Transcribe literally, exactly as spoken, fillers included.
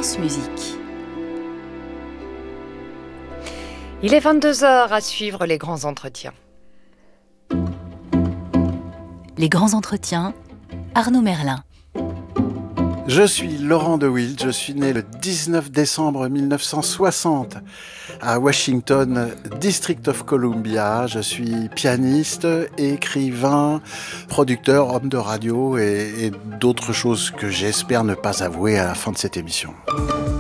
France Musique. Il est vingt-deux heures à suivre les grands entretiens. Les grands entretiens, Arnaud Merlin. Je suis Laurent de Wild, je suis né le dix-neuf décembre mille neuf cent soixante à Washington, District of Columbia. Je suis pianiste, écrivain, producteur, homme de radio et, et d'autres choses que j'espère ne pas avouer à la fin de cette émission.